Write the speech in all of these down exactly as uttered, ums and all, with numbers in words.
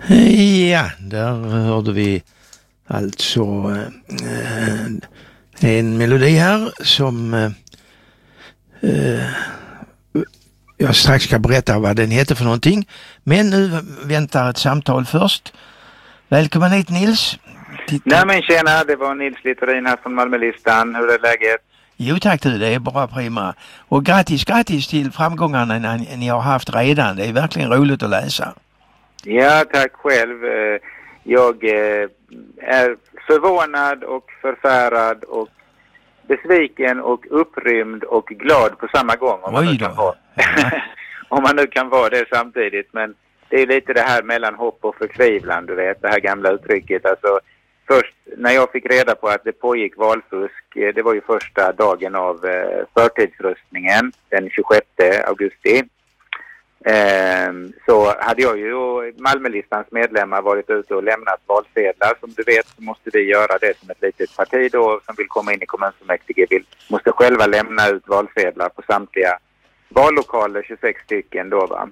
Ja, där hörde vi alltså eh, en melodi här som eh, jag strax ska berätta vad den heter för någonting. Men nu väntar ett samtal först. Välkommen hit, Nils. Titta. Nej men tjena, det var Nils Littorin här från Malmölistan. Hur är läget? Jo tack du, det är bara prima. Och grattis, grattis till framgångarna ni har haft redan. Det är verkligen roligt att läsa. Ja, tack själv. Jag är förvånad och förfärad och besviken och upprymd och glad på samma gång. Om man, nu kan, vara. om man nu kan vara det samtidigt. Men det är lite det här mellan hopp och förtvivlan, du vet, det här gamla uttrycket. Alltså, först när jag fick reda på att det pågick valfusk, det var ju första dagen av förtidsröstningen, den tjugosjätte augusti. Så hade jag ju Malmölistans medlemmar varit ute och lämnat valsedlar. Som du vet så måste vi göra det som ett litet parti då som vill komma in i kommunfullmäktige. Vi måste själva lämna ut valsedlar på samtliga vallokaler, tjugosex stycken då va.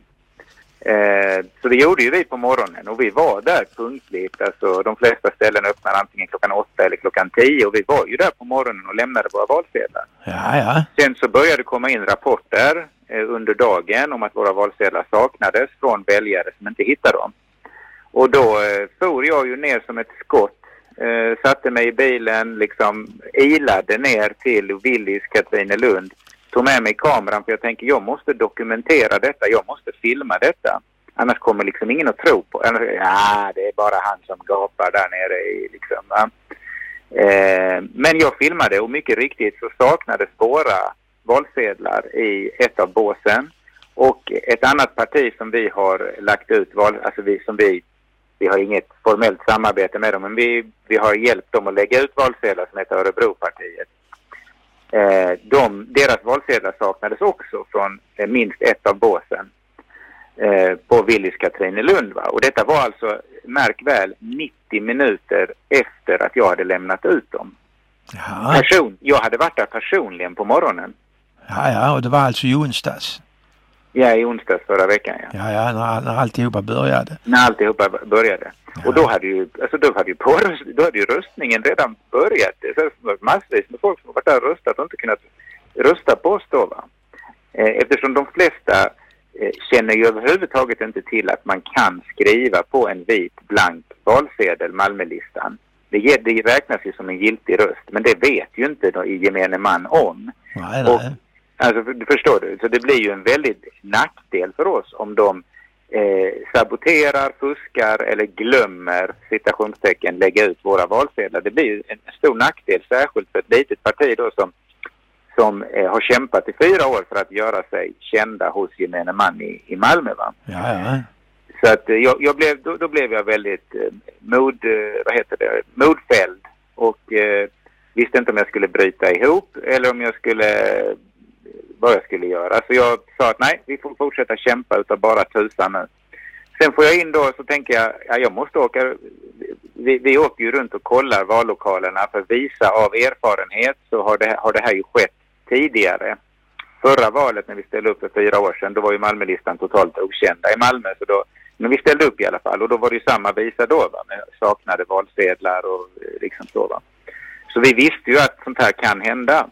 Så det gjorde ju vi på morgonen och vi var där punktligt. Alltså de flesta ställen öppnar antingen klockan åtta eller klockan tio och vi var ju där på morgonen och lämnade våra valsedlar. Ja, ja. Sen så började komma in rapporter under dagen om att våra valsedlar saknades från väljare som inte hittade dem. Och då eh, for jag ju ner som ett skott, eh, satte mig i bilen, liksom ilade ner till Willys Katrinelund, tog med mig kameran för jag tänker jag måste dokumentera detta, jag måste filma detta. Annars kommer liksom ingen att tro på. Ja, det är bara han som gapar där nere i liksom. Va? Eh, men jag filmade och mycket riktigt så saknades våra valsedlar i ett av båsen och ett annat parti som vi har lagt ut val, alltså vi som vi vi har inget formellt samarbete med dem men vi vi har hjälpt dem att lägga ut valsedlar som heter Örebropartiet. Eh, de deras valsedlar saknades också från eh, minst ett av båsen eh, på Willys Katrinelund va och detta var alltså märk väl nittio minuter efter att jag hade lämnat ut dem. Ja. Person, jag hade varit där personligen på morgonen. Ja, ja, och det var alltså i onsdags. Ja, i onsdags förra veckan, ja. Ja, ja, när, när alltihopa började. När alltihopa började. Ja. Och då hade ju, alltså då hade ju, på, då hade ju röstningen redan börjat. Så det var massvis med folk som har varit där och röstat och inte kunnat rösta på oss då, va. Eftersom de flesta känner ju överhuvudtaget inte till att man kan skriva på en vit blank valsedel Malmölistan. Det, det räknas ju som en giltig röst, men det vet ju inte då i gemene man om. Nej, nej. Och, alltså, förstår du? Så det blir ju en väldigt nackdel för oss om de eh, saboterar, fuskar eller glömmer, citationstecken, lägga ut våra valsedlar. Det blir ju en stor nackdel, särskilt för ett litet parti då som, som eh, har kämpat i fyra år för att göra sig kända hos gemene man i, i Malmö, va? Ja, ja. Så att jag, jag blev, då, då blev jag väldigt eh, mod, eh, vad heter det, modfälld och eh, visste inte om jag skulle bryta ihop eller om jag skulle, eh, vad jag skulle göra. Så jag sa att nej, vi får fortsätta kämpa utav bara tusan nu. Sen får jag in då så tänker jag, ja jag måste åka, vi, vi åker ju runt och kollar vallokalerna för att visa av erfarenhet så har det, har det här ju skett tidigare. Förra valet när vi ställde upp för fyra år sedan, då var ju Malmölistan totalt okända i Malmö så då men vi ställde upp i alla fall och då var det ju samma visa då va, med saknade valsedlar och liksom så va. Så vi visste ju att sånt här kan hända.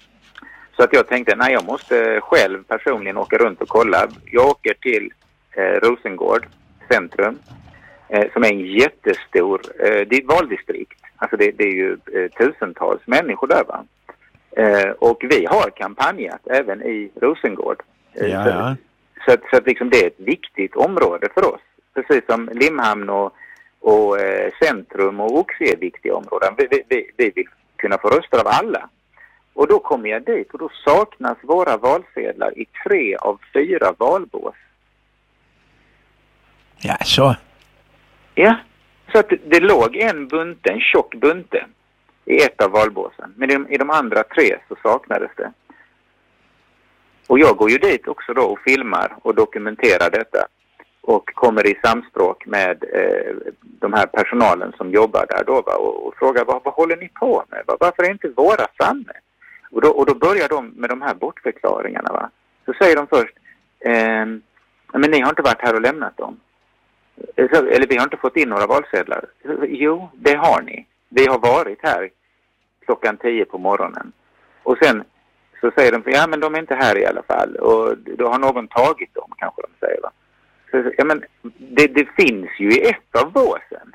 Så att jag tänkte, nej jag måste själv personligen åka runt och kolla. Jag åker till eh, Rosengård centrum eh, som är en jättestor, eh, det är ett valdistrikt. Alltså det, det är ju eh, tusentals människor där va. Eh, och vi har kampanjat även i Rosengård. Eh, ja, ja. Så att, så att liksom det är ett viktigt område för oss. Precis som Limhamn och, och eh, Centrum och Oxie är viktiga områden. Vi, vi, vi vill kunna få röster av alla. Och då kommer jag dit och då saknas våra valsedlar i tre av fyra valbås. Ja, så. Ja, så att det, det låg en bunte, en tjock bunte i ett av valbåsen. Men i, i de andra tre så saknades det. Och jag går ju dit också då och filmar och dokumenterar detta. Och kommer i samspråk med eh, de här personalen som jobbar där då va? Och, och frågar vad, vad håller ni på med? Varför är inte våra framme? Och då, och då börjar de med de här bortförklaringarna va. Så säger de först, eh, men ni har inte varit här och lämnat dem. Eller vi har inte fått in några valsedlar. Jo, det har ni. Vi har varit här klockan tio på morgonen. Och sen så säger de, ja men de är inte här i alla fall. Och då har någon tagit dem, kanske de säger va. Så, ja men det, det finns ju i ett av båsen.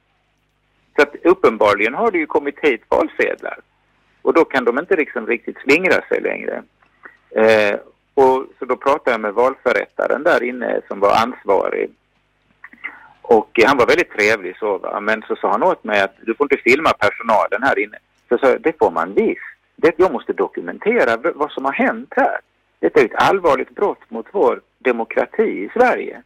Så att uppenbarligen har det ju kommit hit valsedlar. Och då kan de inte liksom riktigt slingra sig längre. Eh, och så då pratade jag med valförrättaren där inne som var ansvarig. Och han var väldigt trevlig så va. Men så sa han åt mig att du får inte filma personalen här inne. Så sa jag, det får man visst. Det, jag måste dokumentera v- vad som har hänt här. Det är ett allvarligt brott mot vår demokrati i Sverige.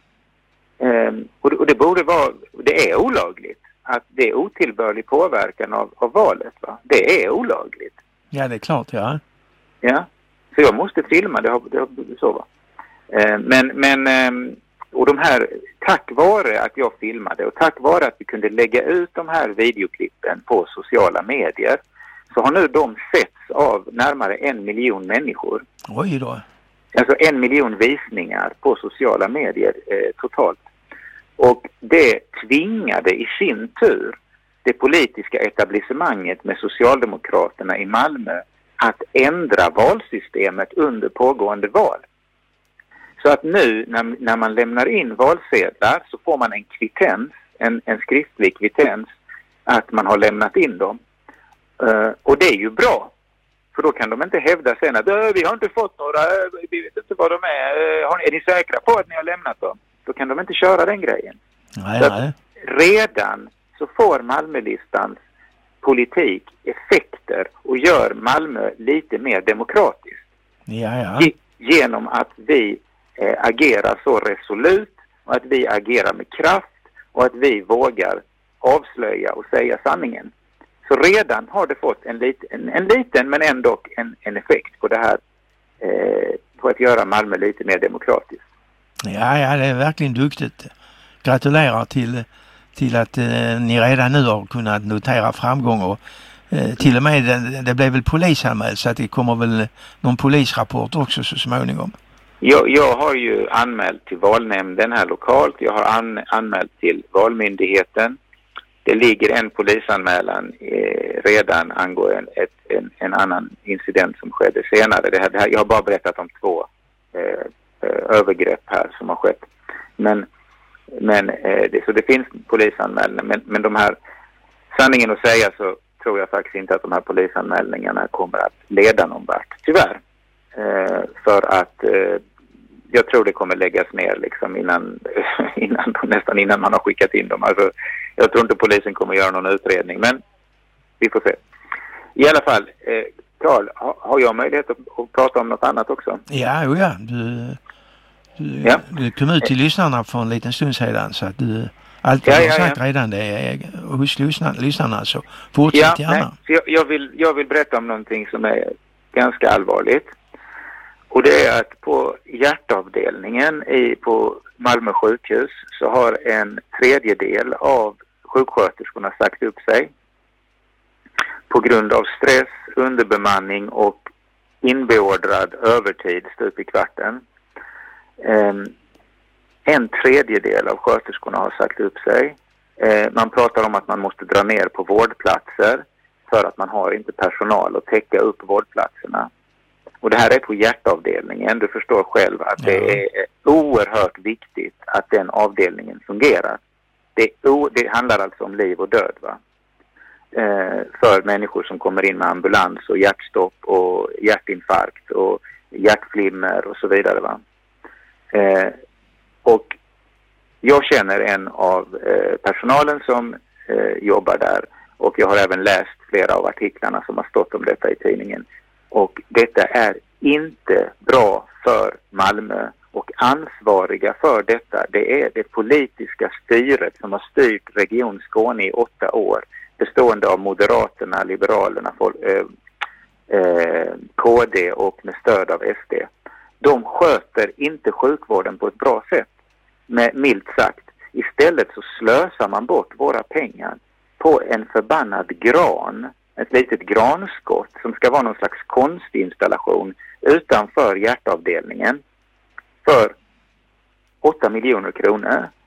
Um, och, det, och det borde vara, det är olagligt. Att det är otillbörlig påverkan av, av valet va. Det är olagligt. Ja, det är klart, ja. Ja, så jag måste filma, det har, det har så va. Uh, men, men um, och de här, tack vare att jag filmade och tack vare att vi kunde lägga ut de här videoklippen på sociala medier så har nu de setts av närmare en miljon människor. Oj då. Alltså en miljon visningar på sociala medier eh, totalt. Och det tvingade i sin tur det politiska etablissemanget med Socialdemokraterna i Malmö att ändra valsystemet under pågående val. Så att nu när, när man lämnar in valsedlar så får man en kvittens, en, en skriftlig kvittens att man har lämnat in dem. Uh, och det är ju bra. För då kan de inte hävda sen att vi har inte fått några, vi vet inte vad de är. Uh, har ni, är ni säkra på att ni har lämnat dem? Då kan de inte köra den grejen. Nej, så nej. Redan så får Malmölistans politik effekter och gör Malmö lite mer demokratiskt. Ja, ja. G- genom att vi eh, agerar så resolut och att vi agerar med kraft och att vi vågar avslöja och säga sanningen. Så redan har det fått en, lit, en, en liten men ändå en, en effekt på det här eh, på att göra Malmö lite mer demokratiskt. Ja, ja, det är verkligen duktigt. Gratulerar till, till att eh, ni redan nu har kunnat notera framgång och eh, till och med det, det blev väl polisanmält så att det kommer väl någon polisrapport också så småningom. Jag, jag har ju anmält till valnämnden här lokalt. Jag har an, anmält till valmyndigheten. Det ligger en polisanmälan eh, redan angående en, ett, en, en annan incident som skedde senare. Det här, det här, jag har bara berättat om två eh, övergrepp här som har skett. Men, men eh, det, så det finns polisanmälningar. Men, men de här, sanningen att säga så tror jag faktiskt inte att de här polisanmälningarna kommer att leda någon vart. Tyvärr. Eh, för att eh, jag tror det kommer läggas ner liksom innan, innan, nästan innan man har skickat in dem. Alltså, jag tror inte polisen kommer göra någon utredning, men vi får se. I alla fall, eh, Carl, ha, har jag möjlighet att, att prata om något annat också? Ja, jo, ja. Du, du, ja. du kom ut till lyssnarna för en liten stund sedan så att du allt ja, har ja, sagt ja. redan det är hos lyssnarna, lyssnarna så fortsätt ja, gärna. Nej, jag, jag, vill, jag vill berätta om någonting som är ganska allvarligt. Och det är att på hjärtavdelningen i, på Malmö sjukhus så har en tredjedel av sjuksköterskorna sagt upp sig på grund av stress, underbemanning och inbeordrad övertid stup i kvarten. Um, en tredjedel av sköterskorna har sagt upp sig. Uh, man pratar om att man måste dra ner på vårdplatser för att man har inte personal att täcka upp vårdplatserna. Och det här är på hjärtavdelningen. Du förstår själv att ja. Det är oerhört viktigt att den avdelningen fungerar. Det, o, det handlar alltså om liv och död va. Eh, för människor som kommer in med ambulans och hjärtstopp och hjärtinfarkt och hjärtflimmer och så vidare va. Eh, och jag känner en av eh, personalen som eh, jobbar där och jag har även läst flera av artiklarna som har stått om detta i tidningen. Och detta är inte bra för Malmö och ansvariga för detta det är det politiska styret som har styrt Region Skåne i åtta år bestående av Moderaterna, Liberalerna, eh, eh, K D och med stöd av S D. De sköter inte sjukvården på ett bra sätt, med milt sagt. Istället så slösar man bort våra pengar på en förbannad gran, ett litet granskott som ska vara någon slags konstinstallation utanför hjärtavdelningen för åtta miljoner kronor.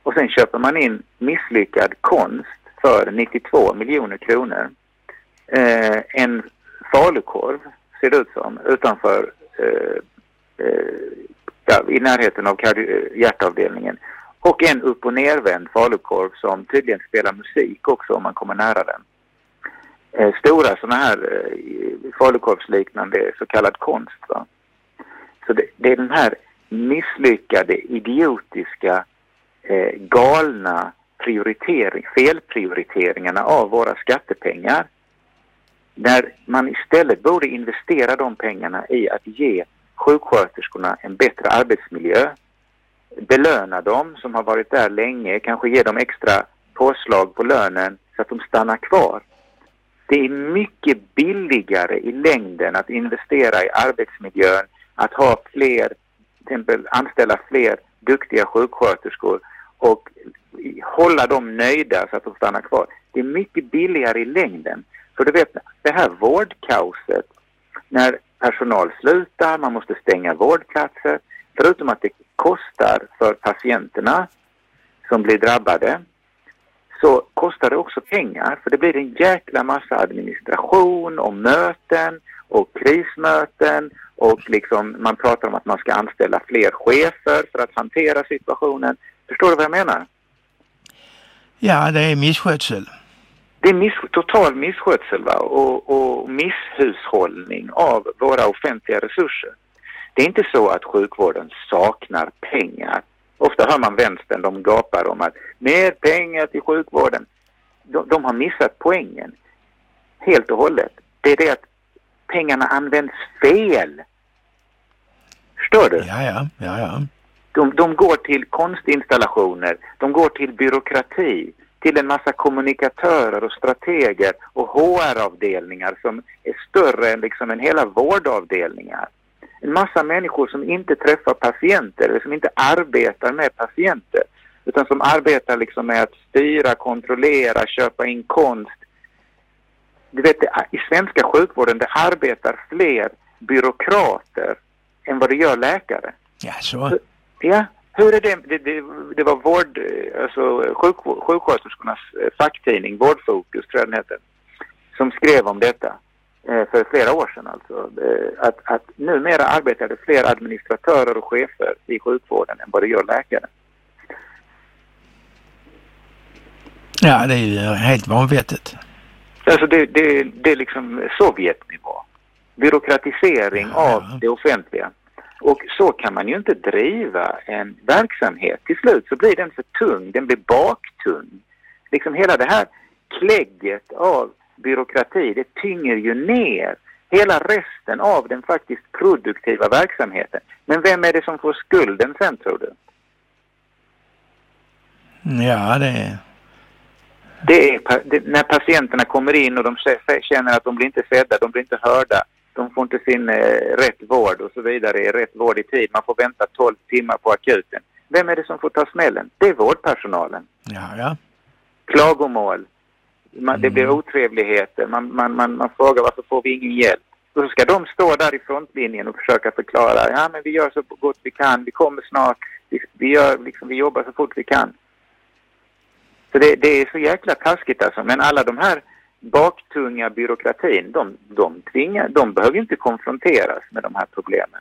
och sen köper man in misslyckad konst för nittiotvå miljoner kronor. Eh, en falukorv ser det ut som utanför eh, eh, ja, i närheten av kardi- hjärtavdelningen, och en upp- och nervänd falukorv som tydligen spelar musik också om man kommer nära den. Eh, stora sådana här eh, falukorvsliknande så kallad konst, va? Så det, det är den här misslyckade, idiotiska, eh, galna prioritering, felprioriteringarna av våra skattepengar, där man istället borde investera de pengarna i att ge sjuksköterskorna en bättre arbetsmiljö, belöna dem som har varit där länge, kanske ge dem extra påslag på lönen så att de stannar kvar. Det är mycket billigare i längden att investera i arbetsmiljön, att ha fler, till exempel anställa fler duktiga sjuksköterskor och hålla dem nöjda så att de stannar kvar. Det är mycket billigare i längden. För du vet, det här vårdkaoset, när personal slutar, man måste stänga vårdplatser, förutom att det kostar för patienterna som blir drabbade, så kostar det också pengar, för det blir en jäkla massa administration och möten och krismöten, och liksom man pratar om att man ska anställa fler chefer för att hantera situationen. Förstår du vad jag menar? Ja, det är misskötsel. Det är miss, total misskötsel, va? Och, och misshushållning av våra offentliga resurser. Det är inte så att sjukvården saknar pengar. Ofta hör man vänstern, de gapar om att mer pengar till sjukvården. De, de har missat poängen helt och hållet. Det är det att pengarna används fel. Förstår du? Ja, ja, ja, ja. De, de går till konstinstallationer, de går till byråkrati, till en massa kommunikatörer och strateger och H R-avdelningar som är större än liksom en hela vårdavdelningar. En massa människor som inte träffar patienter eller som inte arbetar med patienter, utan som arbetar liksom med att styra, kontrollera, köpa in konst. Du vet, i svenska sjukvården det arbetar fler byråkrater än vad det gör läkare. Ja, så. Ja, hur är det? Det, det, det var vård, alltså sjuk, sjuksköterskornas facktidning, Vårdfokus tror jag den heter, som skrev om detta för flera år sedan. Alltså, att, att numera arbetar det fler administratörer och chefer i sjukvården än vad det gör läkare. Ja, det är ju helt vanvettigt. Alltså det, det, det är liksom Sovjetnivå. Byråkratisering ja. av det offentliga. Och så kan man ju inte driva en verksamhet. Till slut så blir den för tung, den blir baktung. Liksom hela det här klägget av byråkrati, det tynger ju ner hela resten av den faktiskt produktiva verksamheten. Men vem är det som får skulden sen, tror du? Ja, det är... Det är det, när patienterna kommer in och de känner att de blir inte sedda, de blir inte hörda, de får inte sin eh, rätt vård och så vidare, rätt vård i tid. Man får vänta tolv timmar på akuten. Vem är det som får ta smällen? Det är vårdpersonalen. Ja, ja. Klagomål. Man, det blir otrevligheter. Man, man, man, man frågar varför får vi ingen hjälp. Och så ska de stå där i frontlinjen och försöka förklara. Ja, men vi gör så gott vi kan. Vi kommer snart. Vi, vi, gör, liksom, vi jobbar så fort vi kan. Så det, det är så jäkla taskigt alltså. Men alla de här baktunga byråkratin, de, de, tvingar, de behöver inte konfronteras med de här problemen.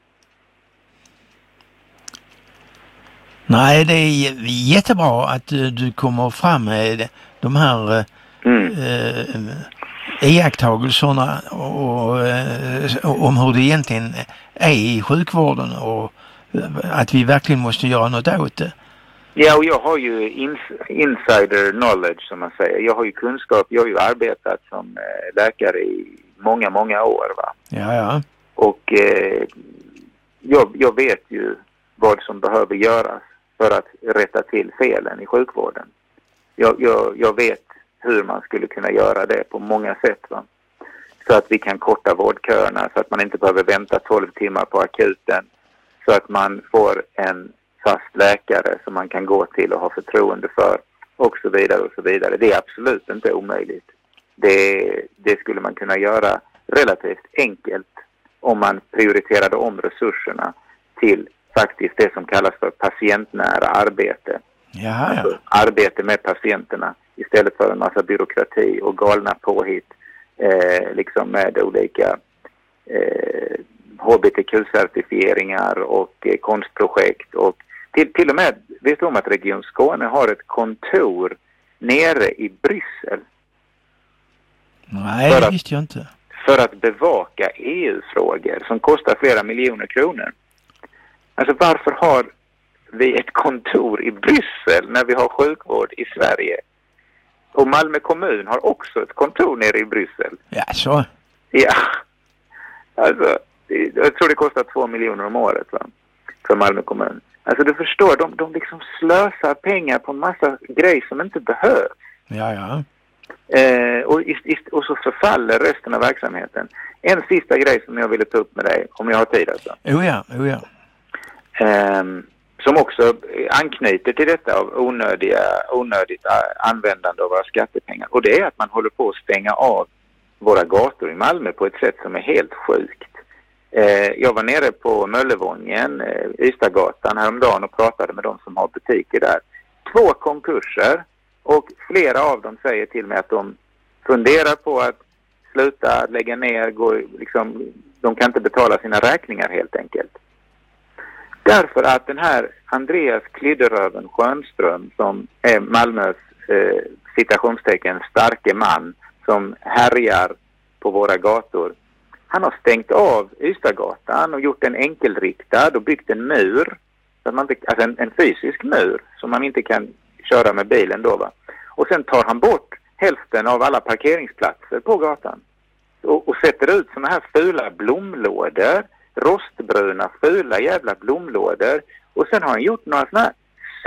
Nej, det är jättebra att du kommer fram med de här mm. eh, iakttagelserna och, och om hur det egentligen är i sjukvården och att vi verkligen måste göra något åt det. Ja, och jag har ju ins- insider knowledge som man säger. Jag har ju kunskap, jag har ju arbetat som eh, läkare i många, många år, va? Ja, ja. Och eh, jag, jag vet ju vad som behöver göras för att rätta till felen i sjukvården. Jag, jag, jag vet hur man skulle kunna göra det på många sätt, va? Så att vi kan korta vårdköerna, så att man inte behöver vänta tolv timmar på akuten. Så att man får en fast läkare som man kan gå till och ha förtroende för och så vidare och så vidare. Det är absolut inte omöjligt. Det, det skulle man kunna göra relativt enkelt om man prioriterade om resurserna till faktiskt det som kallas för patientnära arbete. Ja, ja. Alltså, arbete med patienterna istället för en massa byråkrati och galna påhitt eh, liksom med olika eh, H B T Q-certifieringar och eh, konstprojekt och till, till och med, vet du om att Region Skåne har ett kontor nere i Bryssel? Nej, det visste jag inte. För att bevaka E U-frågor som kostar flera miljoner kronor. Alltså varför har vi ett kontor i Bryssel när vi har sjukvård i Sverige? Och Malmö kommun har också ett kontor nere i Bryssel. Ja, så. Ja. Alltså, jag tror det kostar två miljoner om året, va? För Malmö kommun. Alltså du förstår, de, de liksom slösar pengar på en massa grejer som inte behövs. Ja, ja. Eh, och, ist, och så förfaller resten av verksamheten. En sista grej som jag ville ta upp med dig, om jag har tid alltså. Oh ja, oh ja. Eh, som också anknyter till detta av onödiga, onödigt användande av våra skattepengar. Och det är att man håller på att stänga av våra gator i Malmö på ett sätt som är helt sjukt. Eh, jag var nere på Möllevången, eh, Ystadgatan häromdagen och pratade med de som har butiker där. Två konkurser och flera av dem säger till mig att de funderar på att sluta lägga ner, gå, liksom, de kan inte betala sina räkningar helt enkelt. Därför att den här Andreas Klidderöven Schönström som är Malmös eh, citationstecken starke man som härjar på våra gator. Han har stängt av Ystadgatan och gjort en enkelriktad och byggt en mur. Så att man inte, alltså en, en fysisk mur som man inte kan köra med bilen då, va. Och sen tar han bort hälften av alla parkeringsplatser på gatan. Och, och sätter ut såna här fula blomlådor. Rostbruna, fula jävla blomlådor. Och sen har han gjort några såna här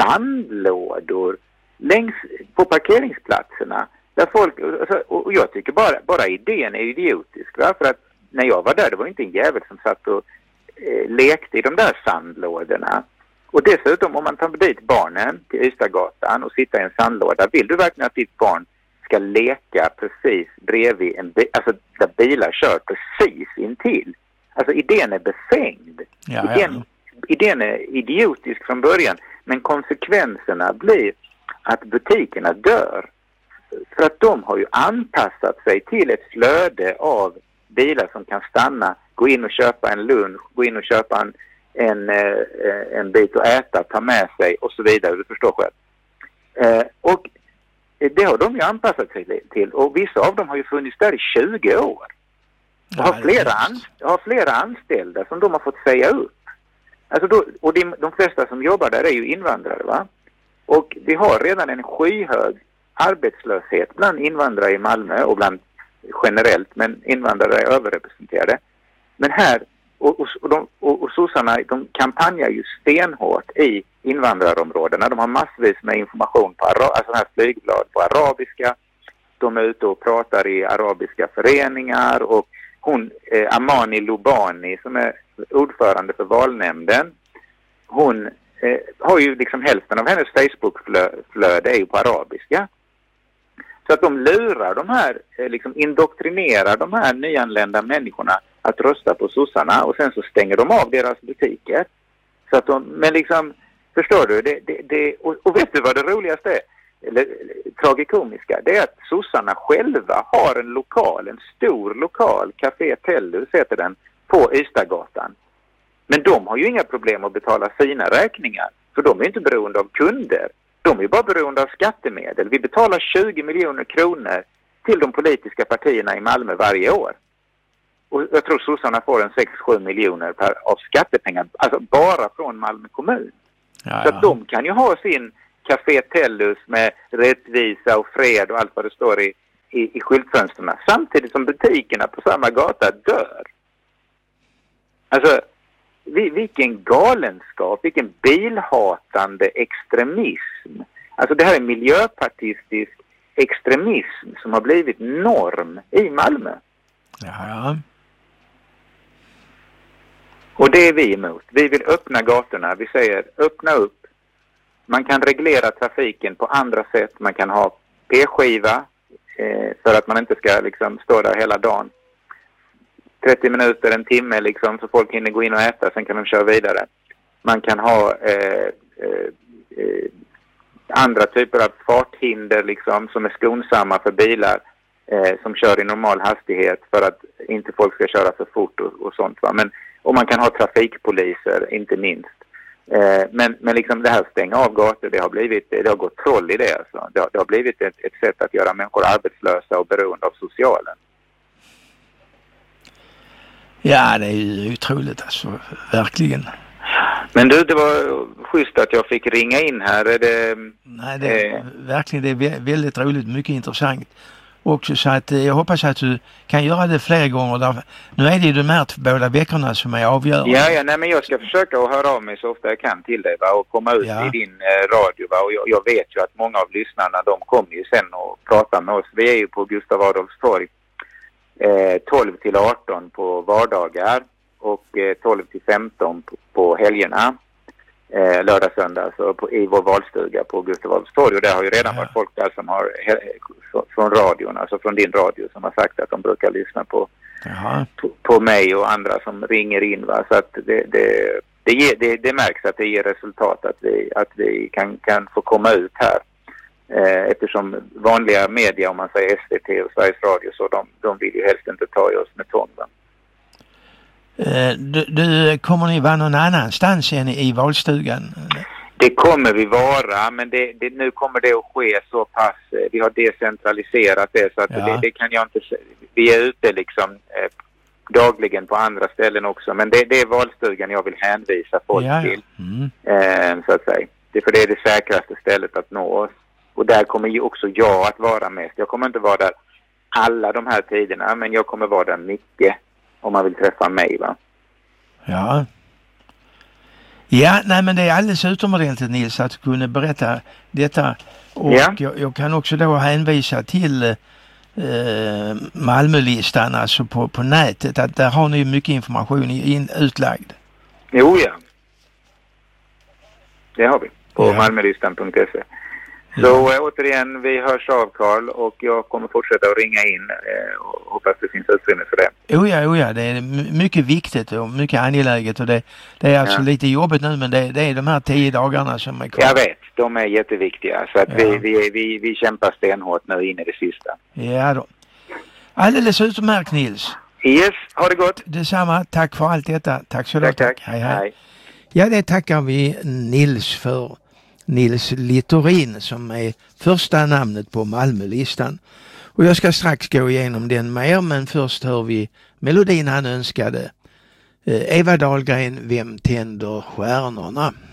sandlådor längs på parkeringsplatserna. Där folk, och jag tycker bara, bara idén är idiotisk, va? För att när jag var där, det var inte en jävel som satt och eh, lekte i de där sandlådorna. Och dessutom, om man tar dit barnen till Ystadgatan och sitter i en sandlåda, vill du verkligen att ditt barn ska leka precis bredvid en bil, alltså där bilar kör precis intill? Alltså idén är befängd. Ja, idén, ja. idén är idiotisk från början, men konsekvenserna blir att butikerna dör. För att de har ju anpassat sig till ett flöde av bilar som kan stanna, gå in och köpa en lunch, gå in och köpa en, en, en bit att äta, ta med sig och så vidare, du förstår själv. Eh, och det har de ju anpassat sig till och vissa av dem har ju funnits där i tjugo år. Och har flera, an, har flera anställda som de har fått säga upp. Alltså då, och de, de flesta som jobbar där är ju invandrare, va? Och vi har redan en skyhög arbetslöshet bland invandrare i Malmö och bland generellt, men invandrare är överrepresenterade. Men här, och, och, och, de, och, och sossarna, de kampanjar ju stenhårt i invandrarområdena. De har massvis med information på ara, alltså här flygblad på arabiska. De är ute och pratar i arabiska föreningar och hon, eh, Amani Lubani som är ordförande för valnämnden, hon eh, har ju liksom hälften av hennes Facebook-flöde är ju på arabiska. Så att de lurar de här, eh, liksom indoktrinerar de här nyanlända människorna att rösta på sossarna och sen så stänger de av deras butiker. Så att de, men liksom, förstår du, det, det, det, och, och vet du vad det roligaste är? Eller, tragikomiska, det är att sossarna själva har en lokal, en stor lokal, Café Tellus heter den, på Ystadgatan. Men de har ju inga problem att betala sina räkningar, för de är inte beroende av kunder. De är bara beroende av skattemedel. Vi betalar tjugo miljoner kronor till de politiska partierna i Malmö varje år. Och jag tror sossarna får en sex sju miljoner per, av skattepengar, alltså bara från Malmö kommun. Ja, så ja. att de kan ju ha sin Café Tellus med rättvisa och fred och allt vad det står i, i, i skyltfönsterna. Samtidigt som butikerna på samma gata dör. Alltså, vi, vilken galenskap, vilken bilhatande extremism. Alltså det här är miljöpartistisk extremism som har blivit norm i Malmö. Ja, ja. Och det är vi emot. Vi vill öppna gatorna. Vi säger öppna upp. Man kan reglera trafiken på andra sätt. Man kan ha p-skiva eh, för att man inte ska liksom stå där hela dagen. trettio minuter, en timme liksom, så folk hinner gå in och äta. Sen kan de köra vidare. Man kan ha eh, eh, andra typer av farthinder liksom, som är skonsamma för bilar eh, som kör i normal hastighet för att inte folk ska köra för fort och, och sånt. Va? Men, och man kan ha trafikpoliser, inte minst. Eh, men, men liksom det här stänga av gator, det har blivit, det har gått troll i det. Alltså. Det, har, det har blivit ett, ett sätt att göra människor arbetslösa och beroende av socialen. Ja, det är ju otroligt alltså, verkligen. Men du, det var schysst att jag fick ringa in här. Är det, Nej, det är, eh, verkligen, det är väldigt roligt, mycket intressant också, så att jag hoppas att du kan göra det fler gånger. Där, nu är det ju de här båda veckorna som är avgörande. Ja, ja nej, men jag ska försöka att höra av mig så ofta jag kan till dig, va, och komma ut ja. i din eh, radio. Va, och jag, jag vet ju att många av lyssnarna, de kommer ju sen och pratar med oss. Vi är ju på Gustav Adolfs torg eh, tolv till arton på vardagar och eh, tolv till femton på, på helgerna. Eh, lördag, söndag, alltså på, i vår valstuga på Gustav Adolfs torg. Och där har ju redan ja. varit folk där som har he, från radion, alltså från din radio, som har sagt att de brukar lyssna på, på, på mig och andra som ringer in. Va? Så att det, det, det, ger, det, det märks att det ger resultat att vi, att vi kan, kan få komma ut här. Eh, eftersom vanliga media, om man säger S V T och Sveriges Radio, så de, de vill ju helst inte ta i oss med tång. Du, du, kommer ni vara någon annanstans än i valstugan? Det kommer vi vara, men det, det, nu kommer det att ske så pass, vi har decentraliserat det så att ja. det, det kan jag inte säga. Vi är ute liksom eh, dagligen på andra ställen också, men det, det är valstugan jag vill hänvisa folk ja. till, mm. eh, så att säga. Det är för det är det säkraste stället att nå oss. Och där kommer ju också jag att vara mest. Jag kommer inte vara där alla de här tiderna, men jag kommer vara där mycket. Om man vill träffa mig, va? Ja. Ja, nej men det är alldeles utomordentligt, Nils, att du kunde berätta detta. Och ja. jag, jag kan också då hänvisa till eh, Malmölistan, alltså på, på nätet. Att där har ni mycket information in, utlagd. Jo, ja. Det har vi. På ja. malmölistan punkt se. Så äh, återigen, vi hörs av, Carl, och jag kommer fortsätta att ringa in äh, och hoppas det finns utrymme för det. Oh ja, oh ja, det är mycket viktigt och mycket angeläget, och det, det är alltså ja. lite jobbigt nu, men det, det är de här tio dagarna som är kvar. Jag vet, de är jätteviktiga, så att ja. vi, vi, vi, vi kämpar stenhårt nu in i det sista. Ja då. Alldeles utmärkt, Nils. Yes, ha det gott. Detsamma, tack för allt detta. Tack så mycket. Tack, tack. Hej, hej. hej. Ja, det tackar vi Nils för. Nils Littorin, som är första namnet på Malmölistan. Och jag ska strax gå igenom den mer, men först hör vi melodin han önskade. Eva Dahlgren, Vem tänder stjärnorna?